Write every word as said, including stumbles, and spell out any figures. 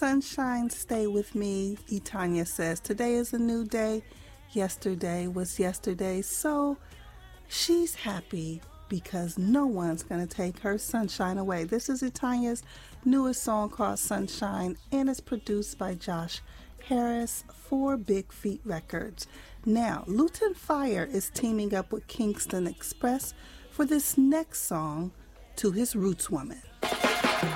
sunshine stay with me, Itanya says. Today is a new day. Yesterday was yesterday. So she's happy because no one's going to take her sunshine away. This is Itanya's newest song called Sunshine, and it's produced by Josh Harris for Big Feet Records. Now, Luton Fire is teaming up with Kingston Express for this next song, To His Roots Woman.